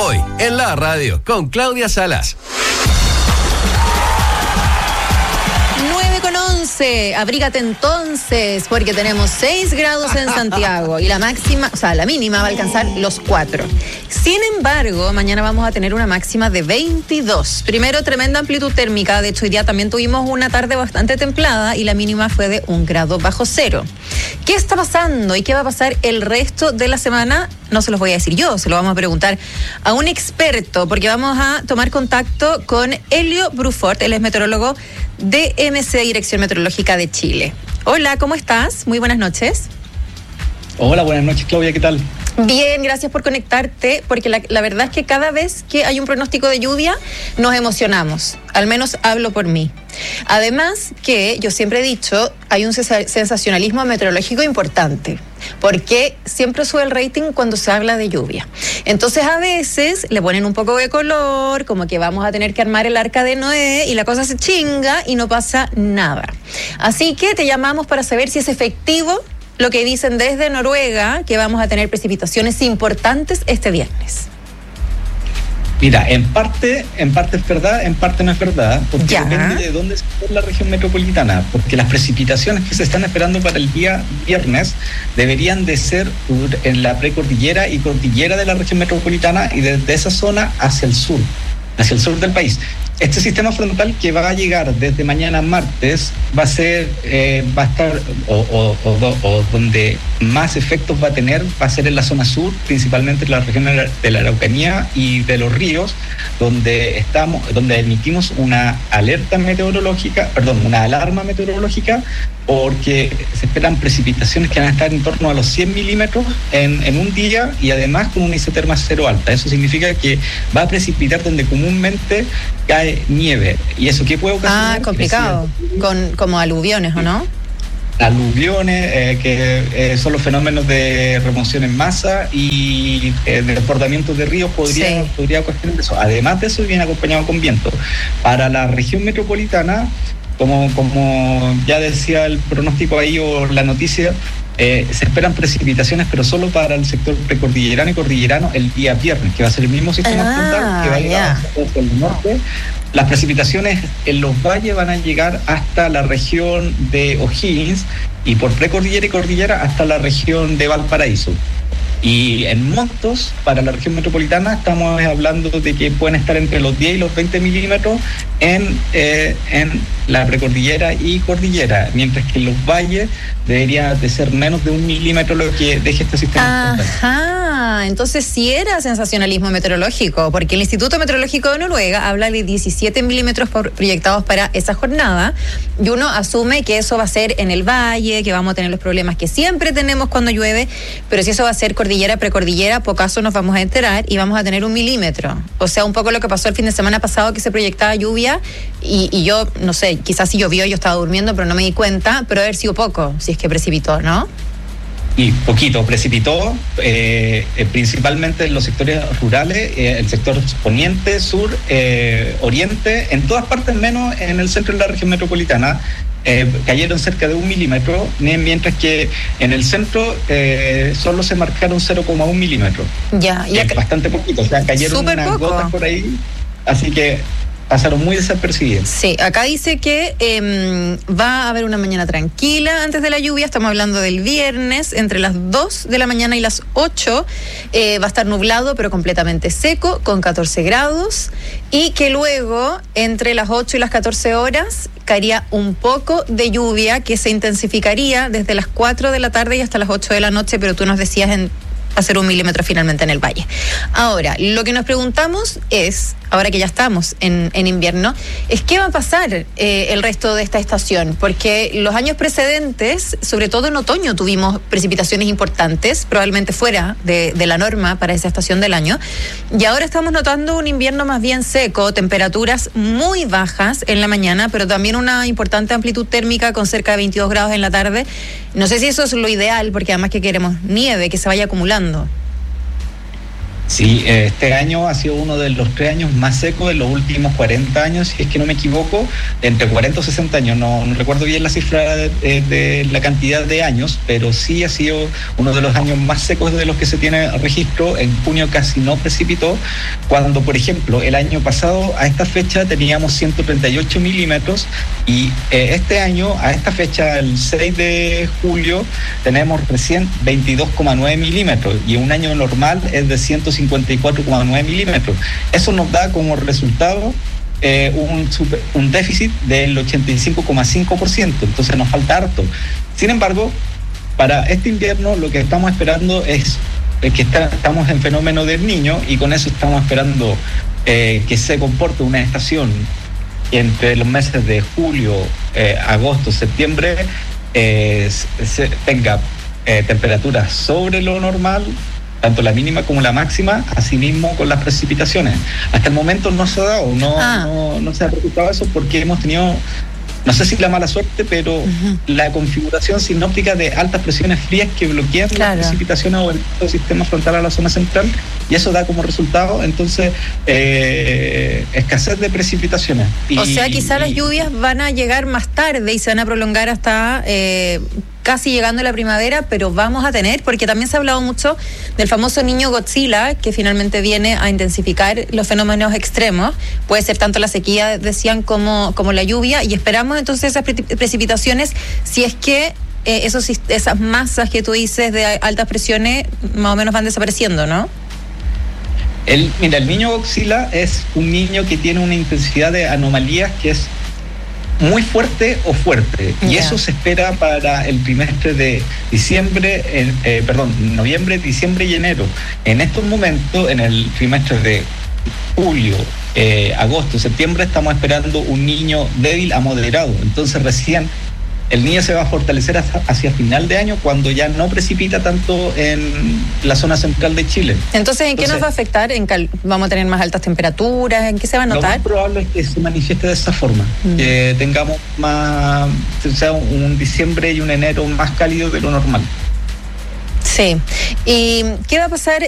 Hoy, en la radio, con Claudia Salas. 9:11, abrígate entonces, porque tenemos 6 grados en Santiago y la máxima, o sea, la mínima va a alcanzar los 4. Sin embargo, mañana vamos a tener una máxima de 22. Primero, tremenda amplitud térmica. De hecho, hoy día también tuvimos una tarde bastante templada y la mínima fue de 1 grado bajo cero. ¿Qué está pasando y qué va a pasar el resto de la semana? No se los voy a decir yo, se lo vamos a preguntar a un experto, porque vamos a tomar contacto con Elio Brufort, él es meteorólogo de MC, Dirección Meteorológica de Chile. Hola, ¿cómo estás? Muy buenas noches. Hola, buenas noches, Claudia, ¿qué tal? Bien, gracias por conectarte, porque la verdad es que cada vez que hay un pronóstico de lluvia nos emocionamos, al menos hablo por mí. Además que yo siempre he dicho, hay un sensacionalismo meteorológico importante, porque siempre sube el rating cuando se habla de lluvia. Entonces a veces le ponen un poco de color, como que vamos a tener que armar el arca de Noé y la cosa se chinga y no pasa nada. Así que te llamamos para saber si es efectivo lo que dicen desde Noruega, que vamos a tener precipitaciones importantes este viernes. Mira, en parte es verdad, en parte no es verdad, porque ya. Depende de dónde se encuentra la región metropolitana, porque las precipitaciones que se están esperando para el día viernes deberían de ser en la precordillera y cordillera de la región metropolitana y desde esa zona hacia el sur del país. Este sistema frontal que va a llegar desde mañana martes va a estar donde más efectos va a tener va a ser en la zona sur, principalmente en la región de la Araucanía y de los ríos, donde emitimos una alarma meteorológica, porque se esperan precipitaciones que van a estar en torno a los 100 milímetros en un día, y además con una isoterma cero alta. Eso significa que va a precipitar donde comúnmente cae nieve. ¿Y eso qué puede ocasionar? Complicado, como aluviones, ¿o no? Aluviones, que son los fenómenos de remoción en masa y de desbordamientos de ríos podría ocasionar eso. Además de eso, viene acompañado con viento. Para la región metropolitana, como ya decía el pronóstico ahí o la noticia, se esperan precipitaciones, pero solo para el sector precordillerano y cordillerano el día viernes, que va a ser el mismo sistema frontal que va a llegar hacia el norte. Las precipitaciones en los valles van a llegar hasta la región de O'Higgins y por precordillera y cordillera hasta la región de Valparaíso. Y en montos, para la región metropolitana, estamos hablando de que pueden estar entre los 10 y los 20 milímetros en la precordillera y cordillera, mientras que en los valles debería de ser menos de 1 milímetro lo que deje este sistema. Ajá, entonces sí era sensacionalismo meteorológico, porque el Instituto Meteorológico de Noruega habla de 17 milímetros proyectados para esa jornada, y uno asume que eso va a ser en el valle, que vamos a tener los problemas que siempre tenemos cuando llueve, pero si eso va a ser cordillera, precordillera, pocaso nos vamos a enterar y vamos a tener 1 milímetro. O sea, un poco lo que pasó el fin de semana pasado, que se proyectaba lluvia y yo, no sé, quizás si llovió, yo estaba durmiendo, pero no me di cuenta, pero haber sido poco, si es que precipitó, ¿no? Y poquito, precipitó, principalmente en los sectores rurales, el sector poniente, sur, oriente, en todas partes menos en el centro de la región metropolitana. Cayeron cerca de 1 milímetro, mientras que en el centro solo se marcaron 0,1 milímetro. Ya. Bastante poquito, o sea, cayeron unas gotas por ahí, así que pasaron muy desapercibidos. Sí, acá dice que va a haber una mañana tranquila antes de la lluvia. Estamos hablando del viernes, entre las 2 de la mañana y las 8. Va a estar nublado, pero completamente seco, con 14 grados. Y que luego, entre las 8 y las 14 horas, caería un poco de lluvia que se intensificaría desde las 4 de la tarde y hasta las 8 de la noche, pero tú nos decías hacer 1 milímetro finalmente en el valle. Ahora, lo que nos preguntamos es, ahora que ya estamos en invierno, es qué va a pasar el resto de esta estación, porque los años precedentes, sobre todo en otoño, tuvimos precipitaciones importantes, probablemente fuera de la norma para esa estación del año, y ahora estamos notando un invierno más bien seco, temperaturas muy bajas en la mañana, pero también una importante amplitud térmica con cerca de 22 grados en la tarde. No sé si eso es lo ideal, porque además que queremos nieve, que se vaya acumulando. Sí, este año ha sido uno de los 3 años más secos de los últimos 40 años, si es que no me equivoco, entre 40 o 60 años, no recuerdo bien la cifra de la cantidad de años, pero sí ha sido uno de los años más secos de los que se tiene registro. En junio casi no precipitó, cuando por ejemplo el año pasado a esta fecha teníamos 138 milímetros y este año a esta fecha, el 6 de julio, tenemos recién 22,9 milímetros y un año normal es de 154,9 milímetros. Eso nos da como resultado un déficit del 85,5%, entonces nos falta harto. Sin embargo, para este invierno lo que estamos esperando es que estamos en fenómeno del Niño y con eso estamos esperando que se comporte una estación entre los meses de julio, agosto, septiembre, tenga temperaturas sobre lo normal, tanto la mínima como la máxima, asimismo con las precipitaciones. Hasta el momento no se ha dado, no se ha resultado eso porque hemos tenido, no sé si la mala suerte, pero la configuración sinóptica de altas presiones frías que bloquean las precipitaciones o el sistema frontal a la zona central, y eso da como resultado entonces escasez de precipitaciones. O sea, quizás las lluvias van a llegar más tarde y se van a prolongar hasta casi llegando a la primavera, pero vamos a tener, porque también se ha hablado mucho del famoso niño Godzilla, que finalmente viene a intensificar los fenómenos extremos. Puede ser tanto la sequía, decían, como la lluvia, y esperamos entonces esas precipitaciones, si es que esas masas que tú dices de altas presiones más o menos van desapareciendo, ¿no? Mira, el niño Godzilla es un niño que tiene una intensidad de anomalías que es muy fuerte o fuerte, y eso se espera para el trimestre de noviembre, diciembre y enero. En estos momentos, en el trimestre de julio, agosto, septiembre, estamos esperando un niño débil a moderado. Entonces recién el niño se va a fortalecer hacia final de año, cuando ya no precipita tanto en la zona central de Chile. Entonces, ¿en qué nos va a afectar? ¿Vamos a tener más altas temperaturas? ¿En qué se va a notar? Lo más probable es que se manifieste de esa forma, que tengamos un diciembre y un enero más cálido de lo normal. Sí. ¿Y qué va a pasar